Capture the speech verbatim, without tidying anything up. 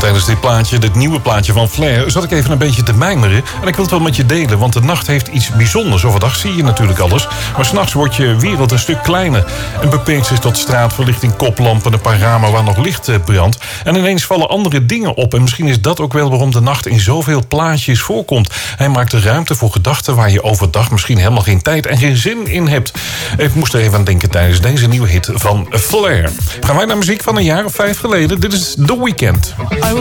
tijdens dit plaatje, dit nieuwe plaatje van Flair, zat ik even een beetje te mijmeren. En ik wil het wel met je delen, want de nacht heeft iets bijzonders. Overdag zie je natuurlijk alles, maar 's nachts wordt je wereld een stuk kleiner. En beperkt zich tot straatverlichting, koplampen, een paar ramen waar nog licht brandt. En ineens vallen andere dingen op. En misschien is dat ook wel waarom de nacht in zoveel plaatjes voorkomt. Hij maakt de ruimte voor gedachten waar je overdag misschien helemaal geen tijd en geen zin in hebt. Ik moest er even aan denken tijdens deze nieuwe hit van Flair. Gaan wij naar muziek van een jaar of vijf geleden. Dit is The Weeknd. I